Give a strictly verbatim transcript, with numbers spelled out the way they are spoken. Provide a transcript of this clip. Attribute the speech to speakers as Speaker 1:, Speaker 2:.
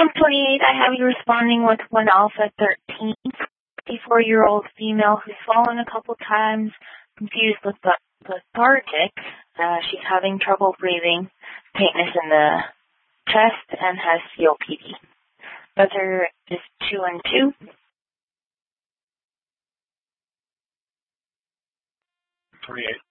Speaker 1: On twenty-eight, I have you responding with one alpha thirteen, fifty-four-year-old female who's fallen a couple times, confused with the lethargic. Uh, she's having trouble breathing, tightness in the chest, and has C O P D. Buzzer is two and two.
Speaker 2: twenty-eight.